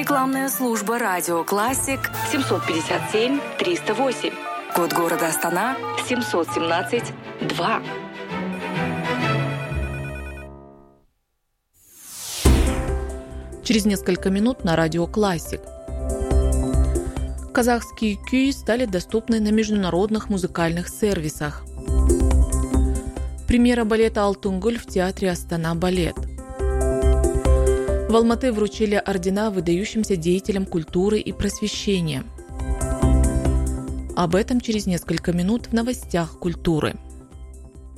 Рекламная служба «Радио Классик» 757-308. Код города Астана 717-2. Через несколько минут на Радио Классик. Казахские кюи стали доступны на международных музыкальных сервисах. Премьера балета «Алтынгуль» в театре «Астана Балет». В Алматы вручили ордена выдающимся деятелям культуры и просвещения. Об этом через несколько минут в новостях культуры.